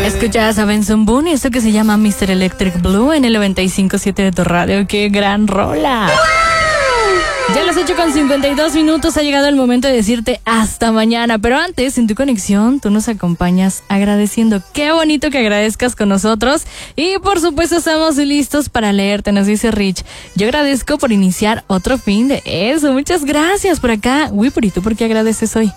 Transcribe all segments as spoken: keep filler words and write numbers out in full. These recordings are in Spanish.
Escuchas a Benson Boone y eso que se llama mister Electric Blue en el noventa y cinco punto siete de tu radio. ¡Qué gran rola! Ya a las ocho con cincuenta y dos minutos ha llegado el momento de decirte hasta mañana. Pero antes, en tu conexión, tú nos acompañas agradeciendo. Qué bonito que agradezcas con nosotros. Y por supuesto estamos listos para leerte, nos dice Rich. Yo agradezco por iniciar otro fin de eso. Muchas gracias por acá. Uy, ¿y tú por qué agradeces hoy?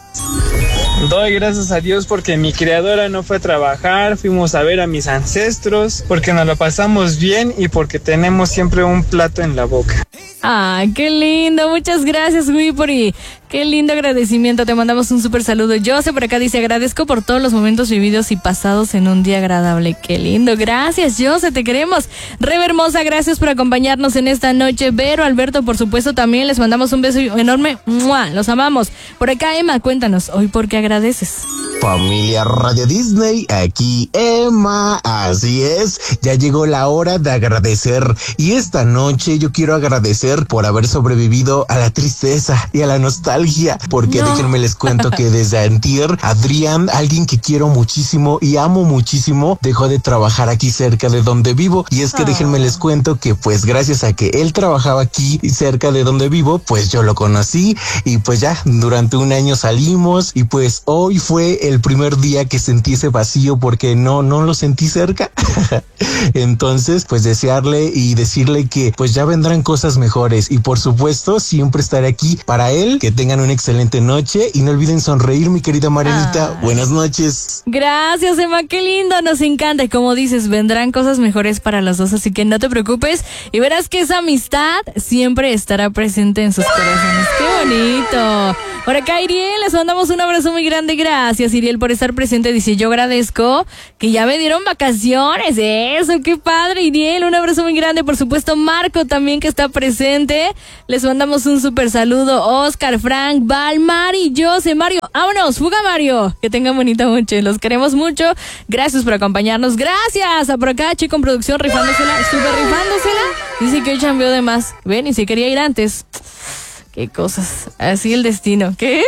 Doy gracias a Dios porque mi criadora no fue a trabajar, fuimos a ver a mis ancestros, porque nos la pasamos bien y porque tenemos siempre un plato en la boca. Ah, qué lindo, muchas gracias, Wipuri. Qué lindo agradecimiento, te mandamos un súper saludo. Jose por acá dice, agradezco por todos los momentos vividos y pasados en un día agradable. Qué lindo, gracias Jose, te queremos. Rebe hermosa, gracias por acompañarnos en esta noche. Vero, Alberto, por supuesto también, les mandamos un beso enorme. ¡Mua! Los amamos. Por acá Emma, cuéntanos, hoy por qué agradeces. Familia Radio Disney, aquí Emma, así es, ya llegó la hora de agradecer y esta noche yo quiero agradecer por haber sobrevivido a la tristeza y a la nostalgia, porque no. Déjenme les cuento que desde antier, Adrián, alguien que quiero muchísimo y amo muchísimo, dejó de trabajar aquí cerca de donde vivo y es que oh. déjenme les cuento que pues gracias a que él trabajaba aquí cerca de donde vivo, pues yo lo conocí y pues ya durante un año salimos y pues hoy fue el el primer día que sentí ese vacío porque no, no lo sentí cerca. Entonces, pues desearle y decirle que pues ya vendrán cosas mejores y por supuesto siempre estaré aquí para él. Que tengan una excelente noche y no olviden sonreír, mi querida Marianita. Ay. Buenas noches. Gracias, Emma, qué lindo, nos encanta y como dices, vendrán cosas mejores para los dos, así que no te preocupes y verás que esa amistad siempre estará presente en sus corazones. ¡Qué bonito! Por acá Iriel, les mandamos un abrazo muy grande, gracias Iriel por estar presente, dice yo agradezco que ya me dieron vacaciones, eso, qué padre Iriel, un abrazo muy grande, por supuesto Marco también que está presente, les mandamos un súper saludo, Oscar, Frank, Val, Mari, Jose, Mario, vámonos, fuga Mario, que tengan bonita noche, los queremos mucho, gracias por acompañarnos, gracias, a por acá Chico en producción rifándosela, súper rifándosela, dice que hoy chambeó de más, ven y si quería ir antes. Qué cosas, así el destino. ¿Qué?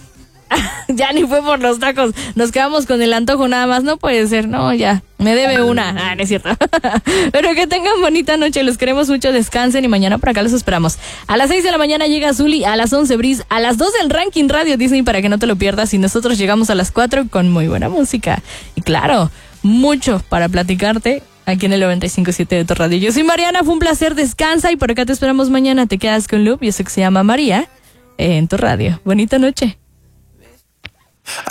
Ya ni fue por los tacos, nos quedamos con el antojo nada más, no puede ser, no, ya, me debe una, ah, no es cierto. Pero que tengan bonita noche, los queremos mucho, descansen y mañana por acá los esperamos. A las seis de la mañana llega Zuli, a las once Briz, a las dos el ranking Radio Disney para que no te lo pierdas y nosotros llegamos a las cuatro con muy buena música. Y claro, mucho para platicarte aquí en el noventa y cinco punto siete de tu radio. Yo soy Mariana, fue un placer, descansa y por acá te esperamos mañana. Te quedas con Loop y eso que se llama María en tu radio. Bonita noche.